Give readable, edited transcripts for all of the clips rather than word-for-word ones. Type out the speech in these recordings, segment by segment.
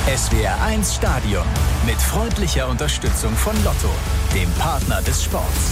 SWR1 Stadion mit freundlicher Unterstützung von Lotto, dem Partner des Sports.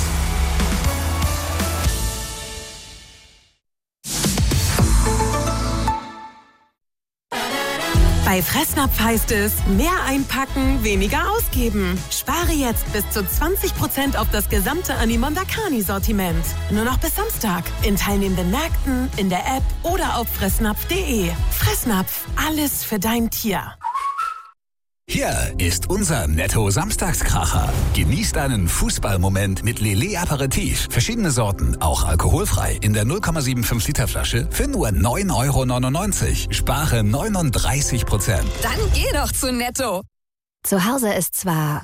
Bei Fressnapf heißt es, mehr einpacken, weniger ausgeben. Spare jetzt bis zu 20% auf das gesamte Animonda Carni-Sortiment. Nur noch bis Samstag. In teilnehmenden Märkten, in der App oder auf fressnapf.de. Fressnapf, alles für dein Tier. Hier ist unser Netto-Samstagskracher. Genießt einen Fußballmoment mit Lillet Aperitif. Verschiedene Sorten, auch alkoholfrei, in der 0,75 Liter Flasche für nur 9,99 €. Spare 39%. Dann geh doch zu Netto. Zu Hause ist zwar...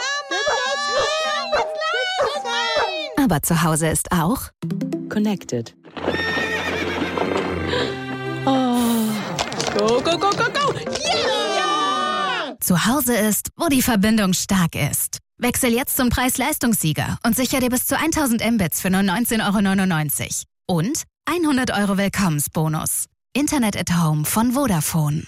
Aber zu Hause ist auch... Connected. Oh. Go, go, go, go, go! Yeah! Zu Hause ist, wo die Verbindung stark ist. Wechsel jetzt zum Preis-Leistungssieger und sichere dir bis zu 1000 Mbits für nur 19,99 € und 100 € Willkommensbonus. Internet at Home von Vodafone.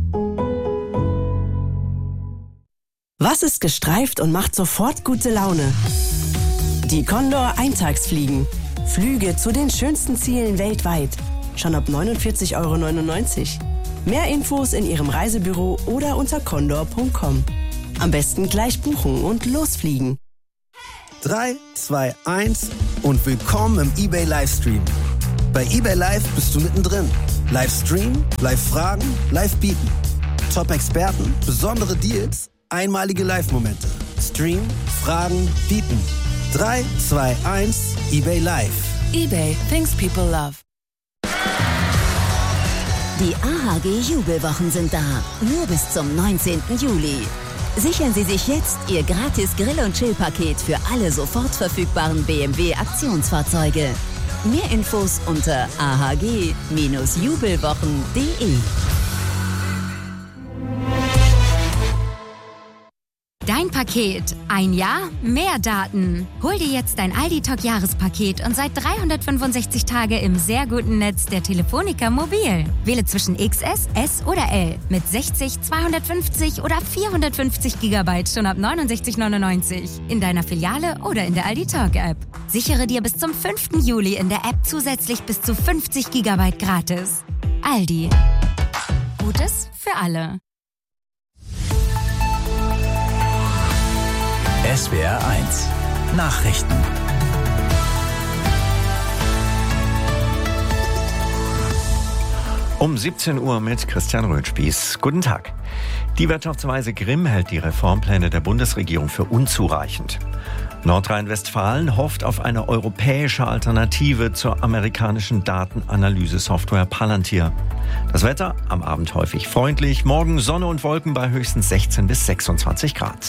Was ist gestreift und macht sofort gute Laune? Die Condor Eintagsfliegen. Flüge zu den schönsten Zielen weltweit. Schon ab 49,99 €. Mehr Infos in Ihrem Reisebüro oder unter condor.com. Am besten gleich buchen und losfliegen. 3, 2, 1 und willkommen im eBay Livestream. Bei eBay Live bist du mittendrin. Livestream, Live-Fragen, Live-Bieten. Top-Experten, besondere Deals, einmalige Live-Momente. Stream, Fragen, Bieten. 3, 2, 1, eBay Live. eBay, things people love. Die AHG-Jubelwochen sind da, nur bis zum 19. Juli. Sichern Sie sich jetzt Ihr gratis Grill- und Chill-Paket für alle sofort verfügbaren BMW-Aktionsfahrzeuge. Mehr Infos unter ahg-jubelwochen.de. Dein Paket. Ein Jahr, mehr Daten. Hol dir jetzt dein Aldi-Talk-Jahrespaket und seit 365 Tage im sehr guten Netz der Telefonica Mobil. Wähle zwischen XS, S oder L mit 60, 250 oder 450 GB schon ab 69,99 € in deiner Filiale oder in der Aldi-Talk-App. Sichere dir bis zum 5. Juli in der App zusätzlich bis zu 50 GB gratis. Aldi. Gutes für alle. SWR1 Nachrichten. Um 17 Uhr mit Christian Rötspieß. Guten Tag. Die Wirtschaftsweise Grimm hält die Reformpläne der Bundesregierung für unzureichend. Nordrhein-Westfalen hofft auf eine europäische Alternative zur amerikanischen Datenanalyse-Software Palantir. Das Wetter am Abend häufig freundlich, morgen Sonne und Wolken bei höchstens 16 bis 26 Grad.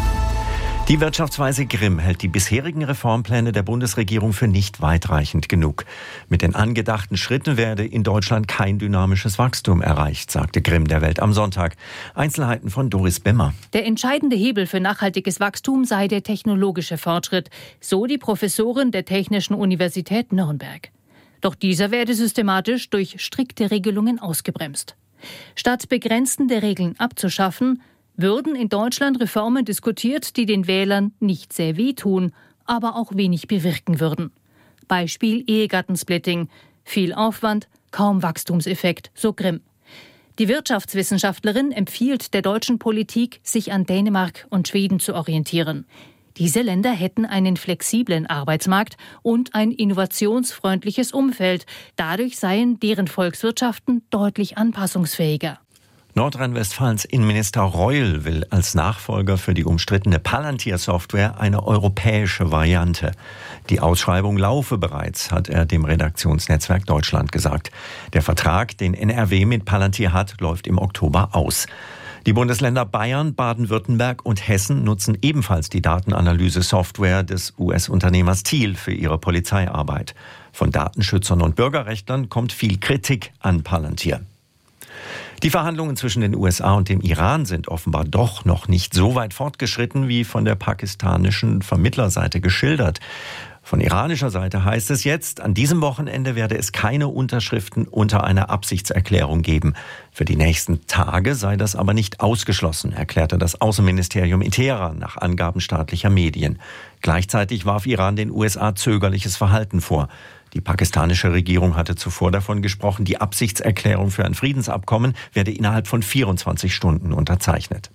Die Wirtschaftsweise Grimm hält die bisherigen Reformpläne der Bundesregierung für nicht weitreichend genug. Mit den angedachten Schritten werde in Deutschland kein dynamisches Wachstum erreicht, sagte Grimm der Welt am Sonntag. Einzelheiten von Doris Bemmer. Der entscheidende Hebel für nachhaltiges Wachstum sei der technologische Fortschritt, so die Professorin der Technischen Universität Nürnberg. Doch dieser werde systematisch durch strikte Regelungen ausgebremst. Statt begrenzende Regeln abzuschaffen, würden in Deutschland Reformen diskutiert, die den Wählern nicht sehr wehtun, aber auch wenig bewirken würden. Beispiel Ehegattensplitting. Viel Aufwand, kaum Wachstumseffekt, so Grimm. Die Wirtschaftswissenschaftlerin empfiehlt der deutschen Politik, sich an Dänemark und Schweden zu orientieren. Diese Länder hätten einen flexiblen Arbeitsmarkt und ein innovationsfreundliches Umfeld. Dadurch seien deren Volkswirtschaften deutlich anpassungsfähiger. Nordrhein-Westfalens Innenminister Reul will als Nachfolger für die umstrittene Palantir-Software eine europäische Variante. Die Ausschreibung laufe bereits, hat er dem Redaktionsnetzwerk Deutschland gesagt. Der Vertrag, den NRW mit Palantir hat, läuft im Oktober aus. Die Bundesländer Bayern, Baden-Württemberg und Hessen nutzen ebenfalls die Datenanalyse-Software des US-Unternehmers Thiel für ihre Polizeiarbeit. Von Datenschützern und Bürgerrechtlern kommt viel Kritik an Palantir. Die Verhandlungen zwischen den USA und dem Iran sind offenbar doch noch nicht so weit fortgeschritten, wie von der pakistanischen Vermittlerseite geschildert. Von iranischer Seite heißt es jetzt, an diesem Wochenende werde es keine Unterschriften unter einer Absichtserklärung geben. Für die nächsten Tage sei das aber nicht ausgeschlossen, erklärte das Außenministerium in Teheran nach Angaben staatlicher Medien. Gleichzeitig warf Iran den USA zögerliches Verhalten vor. Die pakistanische Regierung hatte zuvor davon gesprochen, die Absichtserklärung für ein Friedensabkommen werde innerhalb von 24 Stunden unterzeichnet.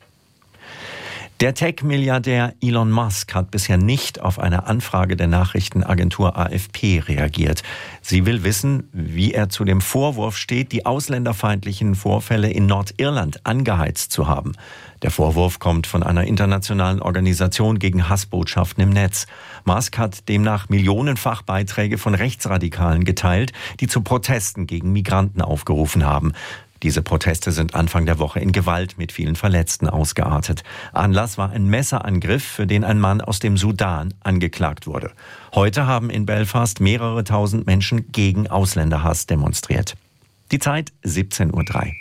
Der Tech-Milliardär Elon Musk hat bisher nicht auf eine Anfrage der Nachrichtenagentur AFP reagiert. Sie will wissen, wie er zu dem Vorwurf steht, die ausländerfeindlichen Vorfälle in Nordirland angeheizt zu haben. Der Vorwurf kommt von einer internationalen Organisation gegen Hassbotschaften im Netz. Musk hat demnach millionenfach Beiträge von Rechtsradikalen geteilt, die zu Protesten gegen Migranten aufgerufen haben. Diese Proteste sind Anfang der Woche in Gewalt mit vielen Verletzten ausgeartet. Anlass war ein Messerangriff, für den ein Mann aus dem Sudan angeklagt wurde. Heute haben in Belfast mehrere tausend Menschen gegen Ausländerhass demonstriert. Die Zeit 17:03 Uhr.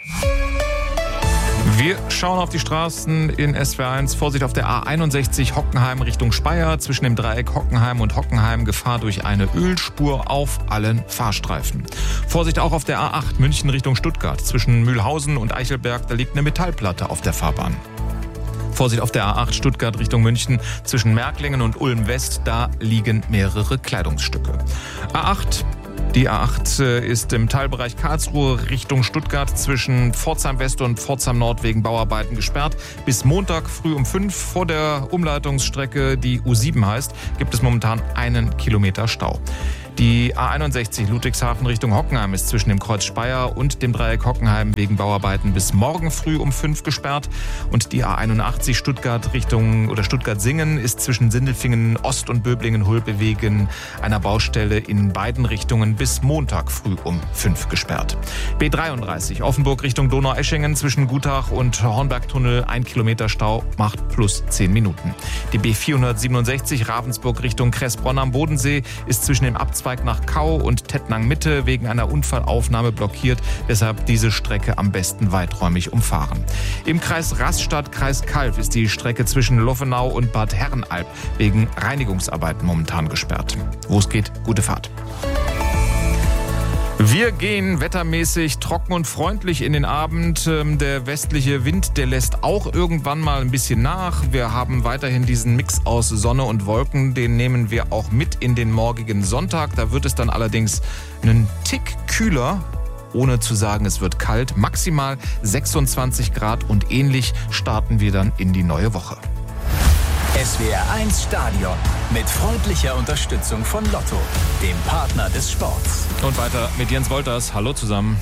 Wir schauen auf die Straßen in SWR1. Vorsicht auf der A61 Hockenheim Richtung Speyer. Zwischen dem Dreieck Hockenheim und Hockenheim Gefahr durch eine Ölspur auf allen Fahrstreifen. Vorsicht auch auf der A8 München Richtung Stuttgart. Zwischen Mühlhausen und Eichelberg, da liegt eine Metallplatte auf der Fahrbahn. Vorsicht auf der A8 Stuttgart Richtung München. Zwischen Märklingen und Ulm West, da liegen mehrere Kleidungsstücke. Die A8 ist im Teilbereich Karlsruhe Richtung Stuttgart zwischen Pforzheim West und Pforzheim Nord wegen Bauarbeiten gesperrt. Bis Montag früh um 5 vor der Umleitungsstrecke, die U7 heißt, gibt es momentan 1 Kilometer Stau. Die A61 Ludwigshafen Richtung Hockenheim ist zwischen dem Kreuz Speyer und dem Dreieck Hockenheim wegen Bauarbeiten bis morgen früh um 5 gesperrt. Und die A81 Stuttgart Richtung oder Stuttgart-Singen ist zwischen Sindelfingen Ost und Böblingen-Hulpe wegen einer Baustelle in beiden Richtungen bis Montag früh um 5 gesperrt. B33 Offenburg Richtung Donaueschingen zwischen Gutach und Hornbergtunnel 1 Kilometer Stau macht plus 10 Minuten. Die B467 Ravensburg Richtung Kressbronn am Bodensee ist zwischen dem Abzweig nach Kau und Tettnang Mitte wegen einer Unfallaufnahme blockiert, deshalb diese Strecke am besten weiträumig umfahren. Im Kreis Rastatt, Kreis Calw ist die Strecke zwischen Loffenau und Bad Herrenalb wegen Reinigungsarbeiten momentan gesperrt. Wo es geht, gute Fahrt. Wir gehen wettermäßig trocken und freundlich in den Abend. Der westliche Wind, der lässt auch irgendwann mal ein bisschen nach. Wir haben weiterhin diesen Mix aus Sonne und Wolken. Den nehmen wir auch mit in den morgigen Sonntag. Da wird es dann allerdings einen Tick kühler. Ohne zu sagen, es wird kalt. Maximal 26 Grad und ähnlich starten wir dann in die neue Woche. SWR1 Stadion mit freundlicher Unterstützung von Lotto, dem Partner des Sports. Und weiter mit Jens Wolters. Hallo zusammen.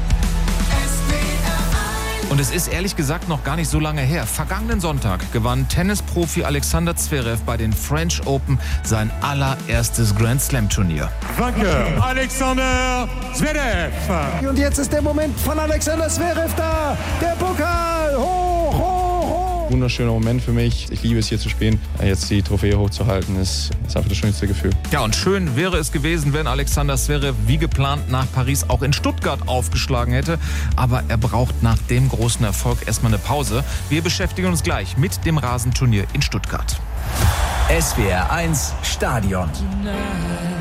Und es ist ehrlich gesagt noch gar nicht so lange her. Vergangenen Sonntag gewann Tennisprofi Alexander Zverev bei den French Open sein allererstes Grand Slam Turnier. Danke, Alexander Zverev. Und jetzt ist der Moment von Alexander Zverev da. Der Pokal hoch, hoch, hoch. Wunderschöner Moment für mich. Ich liebe es hier zu spielen. Jetzt die Trophäe hochzuhalten, ist einfach das schönste Gefühl. Ja, und schön wäre es gewesen, wenn Alexander Zverev wie geplant nach Paris auch in Stuttgart aufgeschlagen hätte. Aber er braucht nach dem großen Erfolg erstmal eine Pause. Wir beschäftigen uns gleich mit dem Rasenturnier in Stuttgart. SWR1 Stadion.